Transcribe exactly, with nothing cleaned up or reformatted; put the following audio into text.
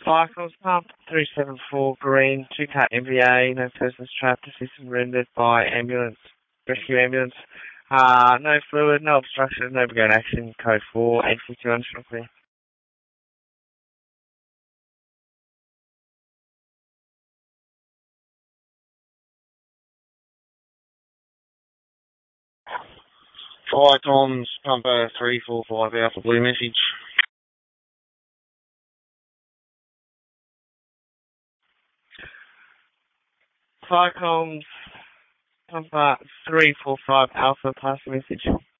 Cycles pump three seven four green, two cut M V A, no persons trapped, assistance rendered by ambulance, rescue ambulance. Uh, no fluid, no obstruction, no begun action, code four, eight four two hundred clear. Fire comms, pumper three four five Alpha Blue message. Fire comms, pumper three four five Alpha pass message.